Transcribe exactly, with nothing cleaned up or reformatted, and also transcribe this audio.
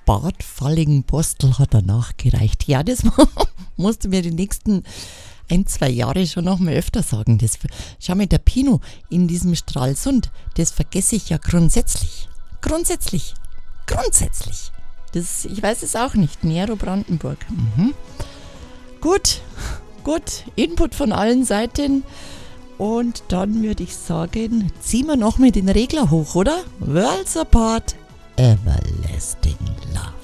Bad Fallingbostel hat er nachgereicht. Ja, das musst du mir die nächsten ein, zwei Jahre schon noch mal öfter sagen. Das, schau mal, der Pino in diesem Stralsund, das vergesse ich ja grundsätzlich. Grundsätzlich. Grundsätzlich. Das, ich weiß es auch nicht. Nero Brandenburg. Mhm. Gut, gut. Input von allen Seiten. Und dann würde ich sagen, ziehen wir noch mit den Regler hoch, oder? Worlds apart, everlasting love.